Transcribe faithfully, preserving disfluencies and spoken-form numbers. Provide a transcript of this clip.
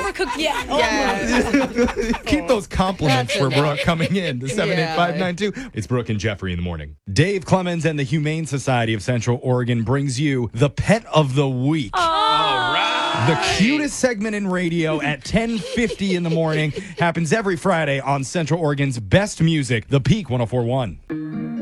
a cookie. Yeah. Yeah. Keep those compliments That's for Brooke coming in to seven eight five nine two. It's Brooke and Jeffrey in the morning. Dave Clemens and the Humane Society of Central Oregon brings you the Pet of the Week. Oh. All right. The cutest segment in radio at ten fifty in the morning happens every Friday on Central Oregon's best music, The Peak one oh four point one.